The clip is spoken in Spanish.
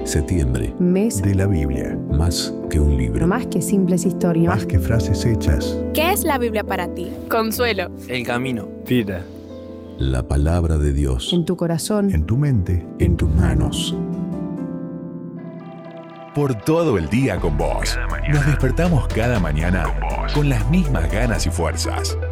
Septiembre. Mes de la Biblia. Más que un libro. No más que simples historias. Más que frases hechas. ¿Qué es la Biblia para ti? Consuelo. El camino. Vida. La palabra de Dios. En tu corazón. En tu mente. En tus manos. Por todo el día con vos. Nos despertamos cada mañana con las mismas ganas y fuerzas.